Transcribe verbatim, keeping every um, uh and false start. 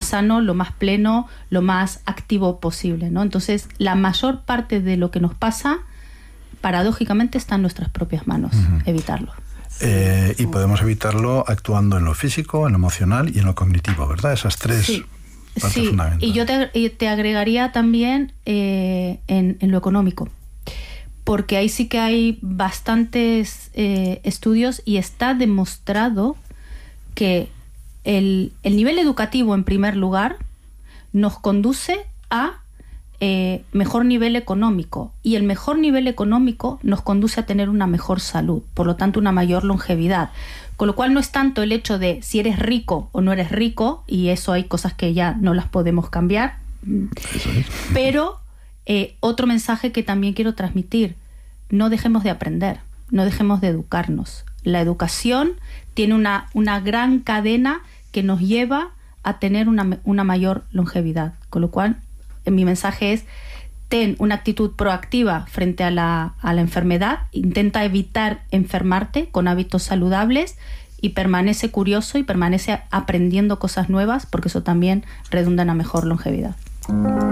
sano, lo más pleno, lo más activo posible, ¿no? Entonces, la mayor parte de lo que nos pasa, paradójicamente, está en nuestras propias manos, uh-huh. evitarlo. Eh, y podemos evitarlo actuando en lo físico, en lo emocional y en lo cognitivo, ¿verdad? Esas tres sí. partes sí. fundamentales. Y yo te, te agregaría también eh, en, en lo económico, porque ahí sí que hay bastantes eh, estudios y está demostrado que el, el nivel educativo, en primer lugar, nos conduce a eh, mejor nivel económico, y el mejor nivel económico nos conduce a tener una mejor salud, por lo tanto una mayor longevidad. Con lo cual no es tanto el hecho de si eres rico o no eres rico, y eso hay cosas que ya no las podemos cambiar, eso es. Pero eh, otro mensaje que también quiero transmitir: no dejemos de aprender, no dejemos de educarnos. La educación tiene una, una gran cadena que nos lleva a tener una, una mayor longevidad, con lo cual mi mensaje es: ten una actitud proactiva frente a la, a la enfermedad, intenta evitar enfermarte con hábitos saludables y permanece curioso y permanece aprendiendo cosas nuevas, porque eso también redunda en una mejor longevidad.